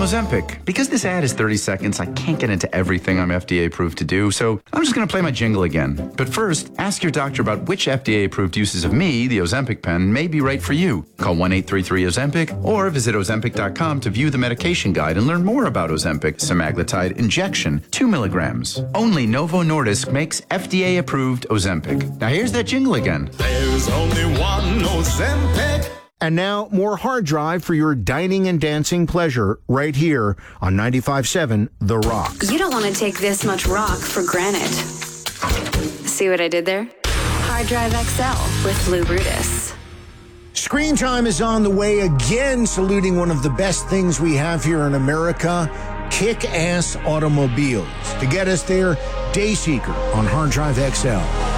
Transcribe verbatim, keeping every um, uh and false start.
Ozempic. Because this ad is thirty seconds, I can't get into everything I'm F D A approved to do, so I'm just going to play my jingle again. But first, ask your doctor about which F D A approved uses of me, the Ozempic pen, may be right for you. Call one eight three three Ozempic or visit Ozempic dot com to view the medication guide and learn more about Ozempic semaglutide injection, two milligrams. Only Novo Nordisk makes F D A approved Ozempic. Now here's that jingle again. There's only one Ozempic. And now, more Hard Drive for your dining and dancing pleasure right here on ninety-five point seven The Rock. You don't want to take this much rock for granted. See what I did there? Hard Drive X L with Lou Brutus. Screen Time is on the way again, saluting one of the best things we have here in America, kick-ass automobiles. To get us there, Dayseeker on Hard Drive X L.